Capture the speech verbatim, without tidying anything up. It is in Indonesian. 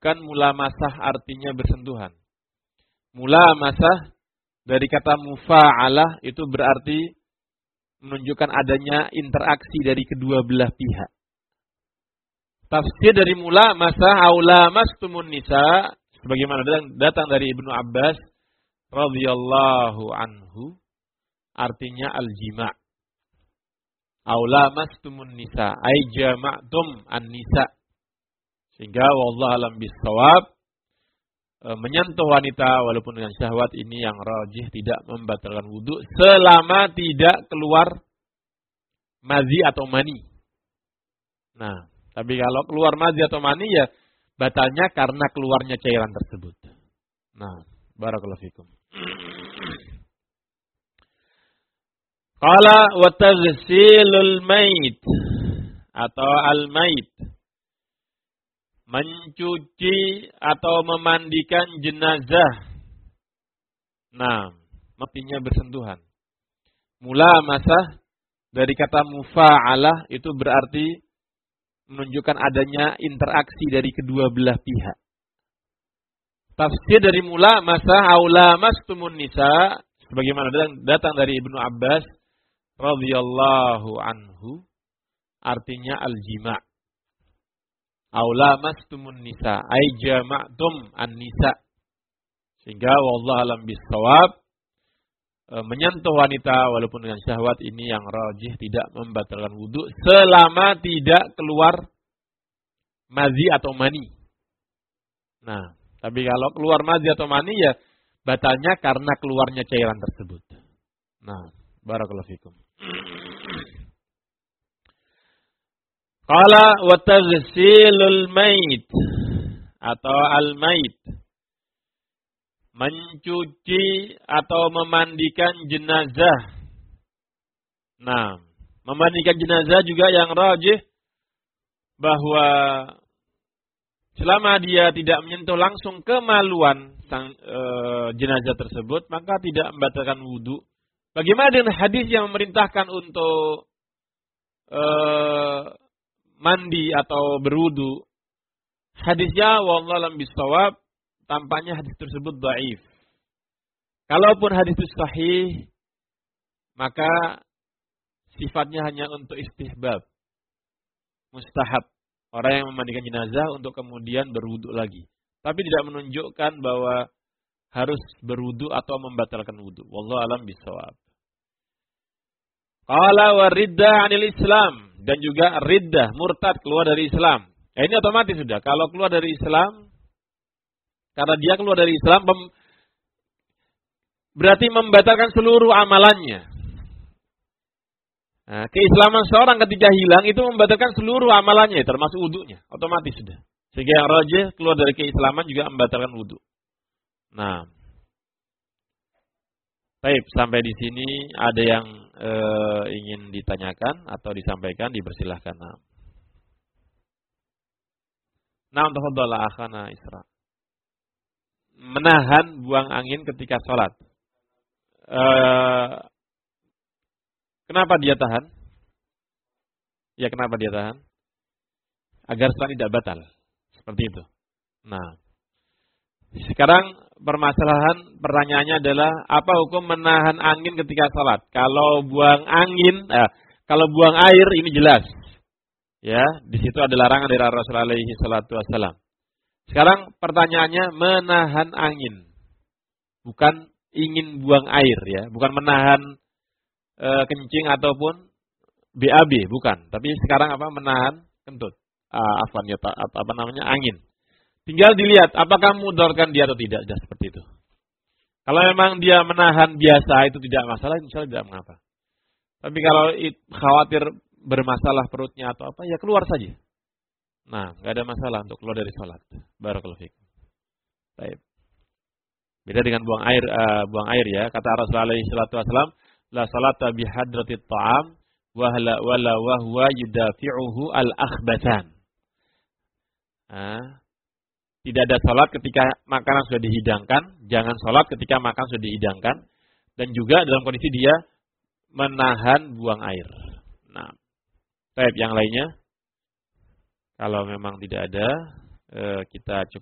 bukan mulamasah artinya bersentuhan. Mulamasah dari kata mufa'alah itu berarti menunjukkan adanya interaksi dari kedua belah pihak. Tafsir dari mulamasah aula mastumun nisa sebagaimana datang dari Ibnu Abbas radhiyallahu anhu artinya al-jima'. Aula mastumun nisa ay jama'tum an-nisa. Sehingga wallahu alam bis-shawab menyentuh wanita walaupun dengan syahwat ini yang rajih tidak membatalkan wudu selama tidak keluar mazi atau mani. Nah, tapi kalau keluar mazi atau mani ya batalnya karena keluarnya cairan tersebut. Nah, barakallahu fikum. Qala wa taghsilul mait atau al-mait, mencuci atau memandikan jenazah. Nah, artinya bersentuhan. Mulamasah dari kata mufa'alah itu berarti menunjukkan adanya interaksi dari kedua belah pihak. Tafsir dari mulamasah aula mastumun nisa sebagaimana datang dari Ibnu Abbas radhiyallahu anhu artinya al-jima'. Aula mastumun nisa ay jama'tum an-nisa. Sehingga wallahu alam bis-shawab menyentuh wanita walaupun dengan syahwat ini yang rajih tidak membatalkan wudu selama tidak keluar mazi atau mani. Nah, tapi kalau keluar mazi atau mani ya batalnya karena keluarnya cairan tersebut. Nah, barakallahu fikum. Qala wa taghsilul mait atau al-mait, mencuci atau memandikan jenazah. Nah, memandikan jenazah juga yang rajih bahwa selama dia tidak menyentuh langsung kemaluan sang e, jenazah tersebut, maka tidak membatalkan wudu. Bagaimana dengan hadis yang memerintahkan untuk e, mandi atau berwudu? Hadisnya wallahu a'lam bishawab, tampaknya hadis tersebut dhaif. Kalaupun hadis itu sahih, maka sifatnya hanya untuk istihbab, mustahab. Orang yang memandikan jenazah untuk kemudian berwudu lagi. Tapi tidak menunjukkan bahwa harus berwudu atau membatalkan wudu. Wallahu a'lam bishawab. Qala wa ridda 'anil Islam, dan juga riddah, murtad, keluar dari Islam. Ya, ini otomatis sudah. Kalau keluar dari Islam, karena dia keluar dari Islam, berarti membatalkan seluruh amalannya. Nah, keislaman seorang ketika hilang itu membatalkan seluruh amalannya, termasuk wudunya, otomatis sudah. Sehingga yang rajih keluar dari keislaman juga membatalkan wudu. Nah, baik, sampai di sini ada yang e, ingin ditanyakan atau disampaikan, dipersilahkan. Nah, nah tafadhal akhana Isra. Menahan buang angin ketika sholat. E, kenapa dia tahan? Ya, kenapa dia tahan? Agar sholat tidak batal. Seperti itu. Nah, sekarang permasalahan pertanyaannya adalah apa hukum menahan angin ketika sholat? Kalau buang angin, eh, kalau buang air ini jelas, ya, di situ ada larangan dari Rasulullah alaihi salatu wassalam. Sekarang pertanyaannya menahan angin, bukan ingin buang air, ya, bukan menahan eh, kencing ataupun B A B, bukan. Tapi sekarang apa? Menahan kentut, ah, afwan ya, apa, apa namanya angin. Tinggal dilihat apakah mudaratkan dia atau tidak, sudah seperti itu. Kalau memang dia menahan biasa itu tidak masalah, insya Allah tidak mengapa. Tapi kalau it, khawatir bermasalah perutnya atau apa, ya keluar saja. Nah, nggak ada masalah untuk keluar dari salat. Barakallahu fikum. Baik. Beda dengan buang air, uh, buang air ya. Kata Rasulullah alaihi salatu wasallam, la salata bi hadratit ta'am wa la wala wa huwa yudafi'uhu al-akhbatan. Ah. Tidak ada sholat ketika makanan sudah dihidangkan. Jangan sholat ketika makanan sudah dihidangkan. Dan juga dalam kondisi dia menahan buang air. Nah, baik, yang lainnya. Kalau memang tidak ada, kita cukup.